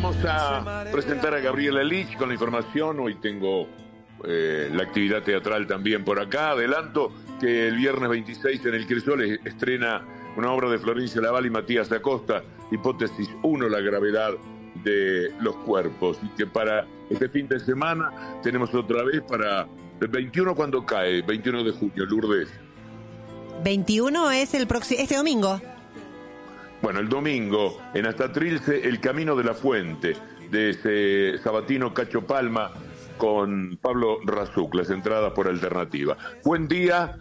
vamos a presentar a Gabriela Lich con la información. Hoy tengo la actividad teatral también por acá. Adelanto que el viernes 26 en el Crisol estrena una obra de Florencia Laval y Matías Acosta, Hipótesis 1, la gravedad de los cuerpos. Y que para este fin de semana tenemos otra vez para el 21, cuando cae, 21 de junio, Lourdes. 21 es este domingo. Bueno, el domingo, en Hasta Trilce, El Camino de la Fuente, de ese sabatino Cacho Palma con Pablo Razuc, las entradas por alternativa. Buen día,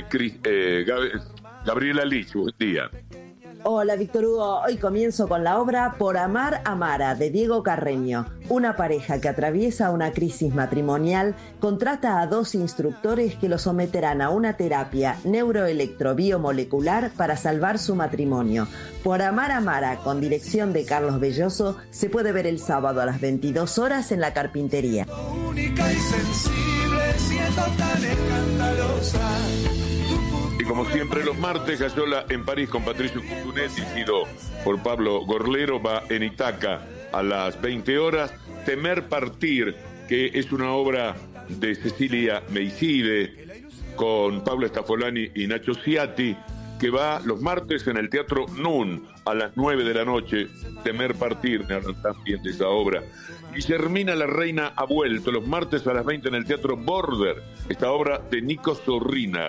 Gabriela Lich, buen día. Hola, Víctor Hugo. Hoy comienzo con la obra Por Amar a Mara, de Diego Carreño. Una pareja que atraviesa una crisis matrimonial contrata a 2 instructores que lo someterán a una terapia neuroelectrobiomolecular para salvar su matrimonio. Por Amar a Mara, con dirección de Carlos Belloso, se puede ver el sábado a las 22 horas en La Carpintería. Única y sensible, siendo tan escandalosa. Y como siempre los martes, Gallola en París con Patricio Cutunet, dirigido por Pablo Gorlero, va en Itaca a las 20 horas. Temer Partir, que es una obra de Cecilia Meicide con Pablo Stafolani y Nacho Ciatti, que va los martes en el Teatro Nun a las 9 de la noche. Temer Partir, me hablan también de esa obra. Guillermina la Reina ha vuelto los martes a las 20 en el Teatro Border, esta obra de Nico Sorribas,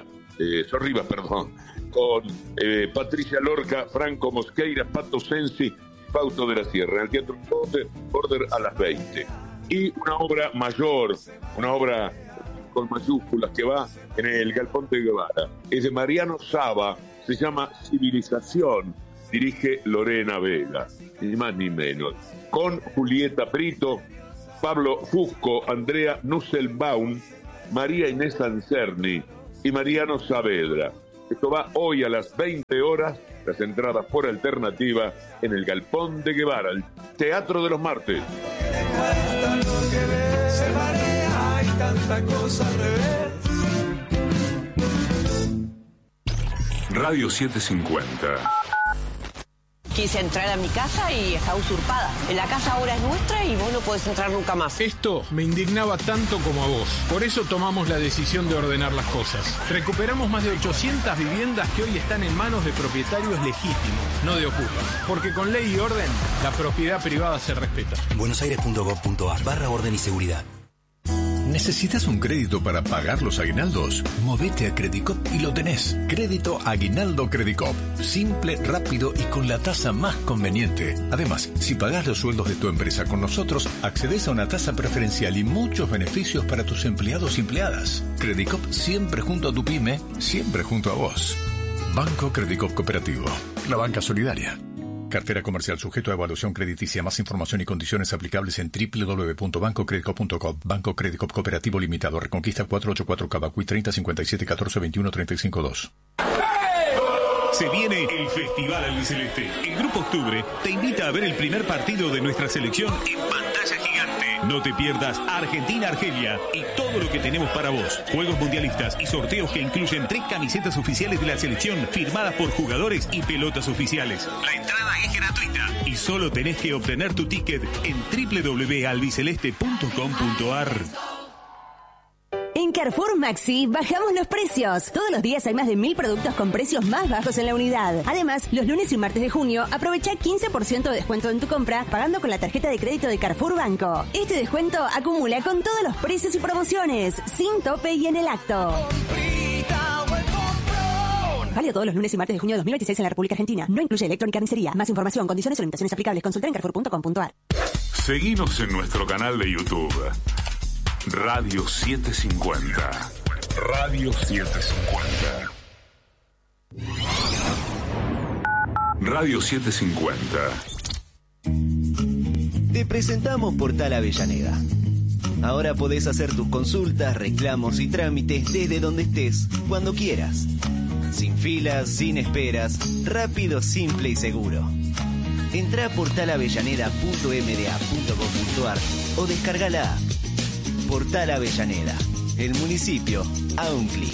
con Patricia Lorca, Franco Mosqueira, Pato Sensi, Fausto de la Sierra, en el Teatro Border a las 20. Y una obra mayor, una obra con mayúsculas que va en el Galpón de Guevara, es de Mariano Saba, se llama Civilización, dirige Lorena Vega, ni más ni menos, con Julieta Brito, Pablo Fusco, Andrea Nusselbaum, María Inés Ancerni y Mariano Saavedra. Esto va hoy a las 20 horas, las entradas por alternativa en el Galpón de Guevara, el Teatro de los Martes. Hay tanta cosa al revés. Radio 750. Quise entrar a mi casa y está usurpada. La casa ahora es nuestra y vos no podés entrar nunca más. Esto me indignaba tanto como a vos. Por eso tomamos la decisión de ordenar las cosas. Recuperamos más de 800 viviendas que hoy están en manos de propietarios legítimos, no de ocupas. Porque con ley y orden, la propiedad privada se respeta. buenosaires.gov.ar/orden y seguridad. ¿Necesitas un crédito para pagar los aguinaldos? Movete a Credicop y lo tenés. Crédito Aguinaldo Credicop. Simple, rápido y con la tasa más conveniente. Además, si pagás los sueldos de tu empresa con nosotros, accedes a una tasa preferencial y muchos beneficios para tus empleados y empleadas. Credicop, siempre junto a tu pyme, siempre junto a vos. Banco Credicop Cooperativo. La banca solidaria. Cartera comercial sujeto a evaluación crediticia. Más información y condiciones aplicables en www.bancocredicop.com. Banco Credicop Cooperativo Limitado. Reconquista 484 Cavacuy 30 57 14 21 35 2. Se viene el Festival Albiceleste. El Grupo Octubre te invita a ver el primer partido de nuestra selección en pantalla gigante. No te pierdas Argentina-Argelia y todo lo que tenemos para vos. Juegos mundialistas y sorteos que incluyen 3 camisetas oficiales de la selección firmadas por jugadores y pelotas oficiales. La entrada es gratuita y solo tenés que obtener tu ticket en www.albiceleste.com.ar. En Carrefour Maxi bajamos los precios. Todos los días hay más de 1000 productos con precios más bajos en la unidad. Además, los lunes y martes de junio aprovecha 15% de descuento en tu compra pagando con la tarjeta de crédito de Carrefour Banco. Este descuento acumula con todos los precios y promociones, sin tope y en el acto. Válido todos los lunes y martes de junio de 2026 en la República Argentina. No incluye electrónica ni carnicería. Más información, condiciones o limitaciones aplicables. Consulta en carrefour.com.ar. Seguinos en nuestro canal de YouTube. Radio 750. Radio 750. Radio 750. Te presentamos Portal Avellaneda. Ahora podés hacer tus consultas, reclamos y trámites desde donde estés, cuando quieras. Sin filas, sin esperas, rápido, simple y seguro. Entrá a portalavellaneda.mda.gov.ar o descarga la app. Portal Avellaneda, el municipio a un clic.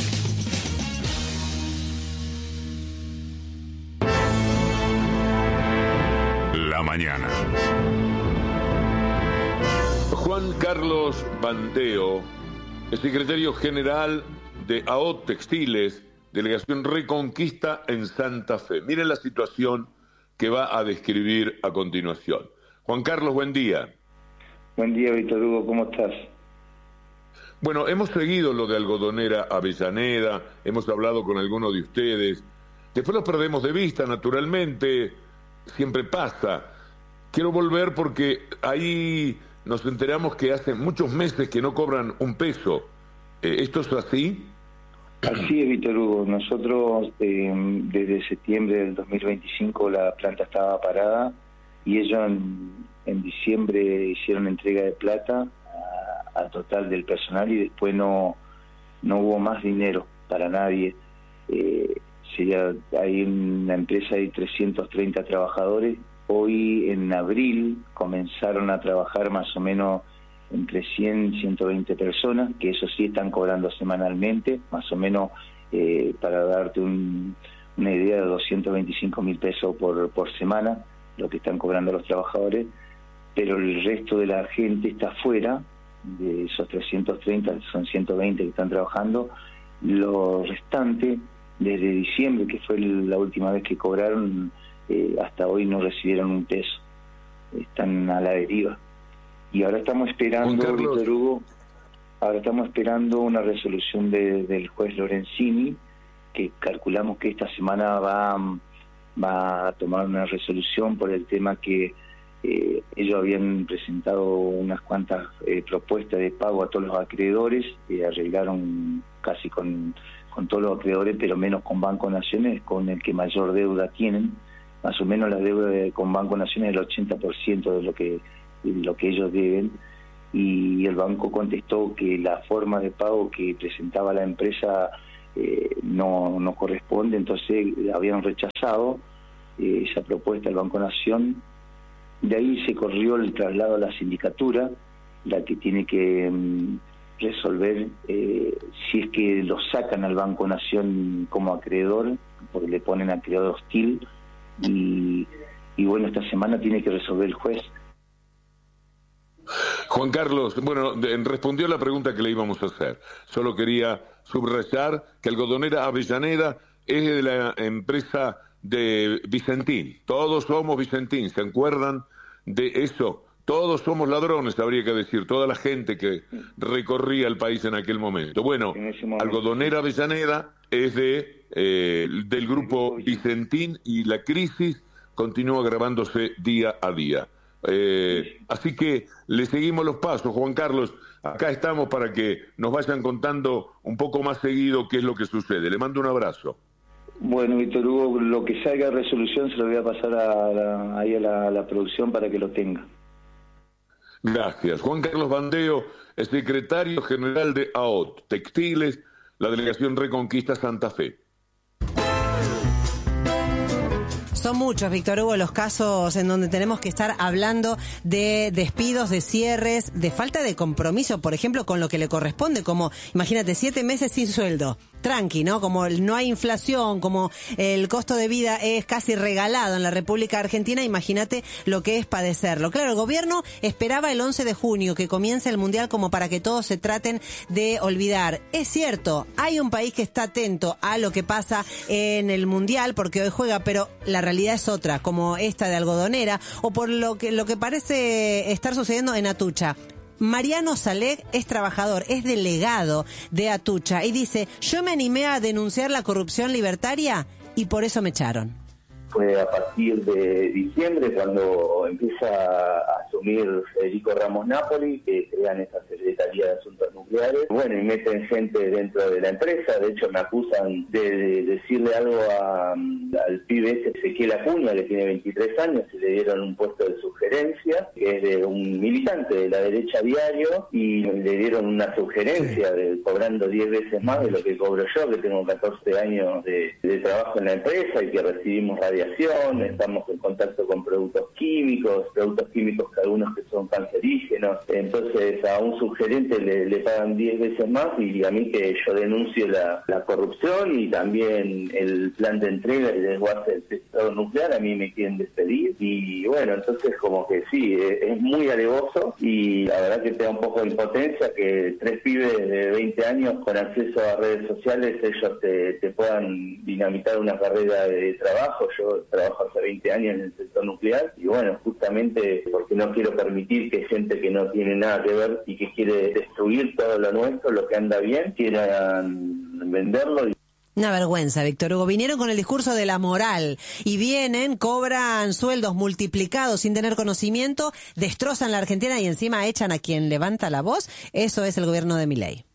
La mañana. Juan Carlos Bandeo, el secretario general de AOT Textiles, Delegación Reconquista en Santa Fe. Miren la situación que va a describir a continuación. Juan Carlos, buen día. Buen día, Víctor Hugo, ¿cómo estás? Bueno, hemos seguido lo de Algodonera Avellaneda, hemos hablado con algunos de ustedes. Después los perdemos de vista, naturalmente, siempre pasa. Quiero volver porque ahí nos enteramos que hace muchos meses que no cobran un peso. ¿Esto es así? Así es, Víctor Hugo. Nosotros desde septiembre del 2025 la planta estaba parada y ellos en diciembre hicieron entrega de plata al total del personal y después no hubo más dinero para nadie. Hay una empresa de 330 trabajadores. Hoy en abril comenzaron a trabajar más o menos entre 100 y 120 personas, que eso sí están cobrando semanalmente, más o menos, para darte una idea, de 225.000 pesos por semana, lo que están cobrando los trabajadores, pero el resto de la gente está afuera, de esos 330, son 120 que están trabajando. Los restantes, desde diciembre, que fue la última vez que cobraron, hasta hoy no recibieron un peso, están a la deriva. Y ahora estamos esperando, Víctor Hugo, una resolución del juez Lorenzini, que calculamos que esta semana va a tomar una resolución por el tema que ellos habían presentado unas cuantas propuestas de pago a todos los acreedores, y arreglaron casi con todos los acreedores, pero menos con Banco Naciones, con el que mayor deuda tienen. Más o menos la deuda con Banco Naciones es el 80% de lo que ellos deben, y el banco contestó que la forma de pago que presentaba la empresa no corresponde, entonces habían rechazado esa propuesta del Banco Nación. De ahí se corrió el traslado a la sindicatura, la que tiene que resolver si es que lo sacan al Banco Nación como acreedor, porque le ponen acreedor hostil, y bueno, esta semana tiene que resolver el juez. Juan Carlos, bueno, respondió la pregunta que le íbamos a hacer. Solo quería subrayar que Algodonera Avellaneda es de la empresa de Vicentín. Todos somos Vicentín, ¿se acuerdan de eso? Todos somos ladrones, habría que decir, toda la gente que recorría el país en aquel momento. Bueno, Algodonera Avellaneda es del grupo Vicentín, y la crisis continúa agravándose día a día. Así que le seguimos los pasos, Juan Carlos. Acá estamos para que nos vayan contando un poco más seguido qué es lo que sucede. Le mando un abrazo. Bueno, Víctor Hugo, lo que salga de resolución se lo voy a pasar a la producción para que lo tenga. Gracias. Juan Carlos Bandeo, el secretario general de AOT Textiles, la Delegación Reconquista Santa Fe. Son muchos, Víctor Hugo, los casos en donde tenemos que estar hablando de despidos, de cierres, de falta de compromiso, por ejemplo, con lo que le corresponde, como, imagínate, 7 meses sin sueldo. Tranqui, ¿no? Como no hay inflación, como el costo de vida es casi regalado en la República Argentina, imagínate lo que es padecerlo. Claro, el gobierno esperaba el 11 de junio que comience el Mundial como para que todos se traten de olvidar. Es cierto, hay un país que está atento a lo que pasa en el Mundial porque hoy juega, pero la realidad es otra, como esta de Algodonera, o por lo que parece estar sucediendo en Atucha. Mariano Saleg es trabajador, es delegado de Atucha y dice, yo me animé a denunciar la corrupción libertaria y por eso me echaron. Fue a partir de diciembre cuando empieza a asumir Federico Ramos Napoli, que crean esa Secretaría de Asuntos Nucleares. Bueno, y meten gente dentro de la empresa. De hecho, me acusan de decirle algo al pibe Ezequiel Acuña, que tiene 23 años, y le dieron un puesto de sugerencia, que es de un militante de la derecha diario, y le dieron una sugerencia de cobrando 10 veces más de lo que cobro yo, que tengo 14 años de trabajo en la empresa y que recibimos radiación radiación, estamos en contacto con productos químicos que algunos que son cancerígenos. Entonces a un subgerente le pagan 10 veces más, y a mí que yo denuncio la corrupción y también el plan de entrega y desguace del sector nuclear, a mí me quieren despedir. Y bueno, entonces como que sí, es muy alevoso, y la verdad que te da un poco de impotencia que 3 pibes de 20 años con acceso a redes sociales, ellos te puedan dinamitar una carrera de trabajo. Yo trabajo hace 20 años en el sector nuclear, y bueno, justamente porque no quiero permitir que gente que no tiene nada que ver y que quiere destruir todo lo nuestro, lo que anda bien, quieran venderlo. Una vergüenza, Víctor Hugo. Vinieron con el discurso de la moral y vienen, cobran sueldos multiplicados sin tener conocimiento, destrozan la Argentina y encima echan a quien levanta la voz. Eso es el gobierno de Milei.